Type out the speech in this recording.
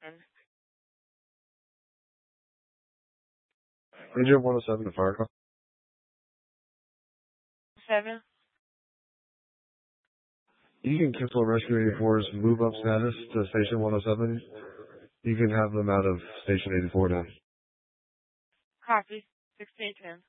Agent 107 to fire call. 7. You can cancel Rescue 84's move up status to Station 107. You can have them out of Station 84 now. Copy. 1610.